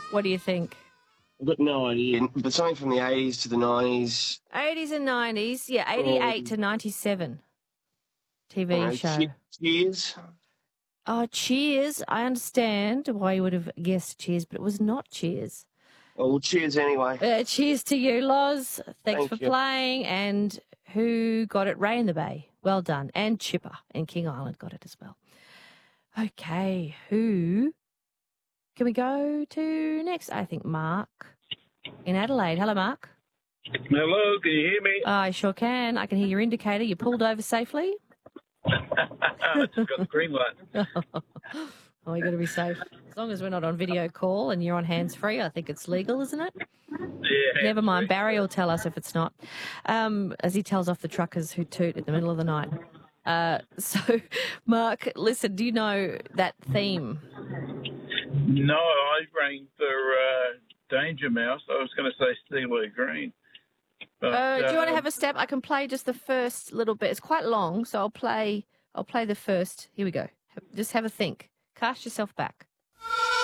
What do you think? I've got no idea. But something from the 80s to the 90s. 80s and 90s. Yeah, 88 to 97 TV show. Cheers. Oh, Cheers. I understand why you would have guessed Cheers, but it was not Cheers. Oh, well, cheers anyway. Cheers to you, Loz. Thanks Thank for you. playing. And who got it? Ray in the Bay. Well done. And Chipper in King Island got it as well. Okay, who can we go to next? I think Mark in Adelaide. Hello, Mark. Hello, can you hear me? I sure can. I can hear your indicator. You pulled over safely? I just got the green light. Oh, you got to be safe. As long as we're not on video call and you're on hands-free, I think it's legal, isn't it? Yeah. Never mind. Barry will tell us if it's not, as he tells off the truckers who toot at the middle of the night. So, Mark, listen, do you know that theme? No, I rang for Danger Mouse. I was going to say Steely Green. But, do you want to have a step? I can play just the first little bit. It's quite long, so I'll play the first. Here we go. Just have a think. Cast yourself back.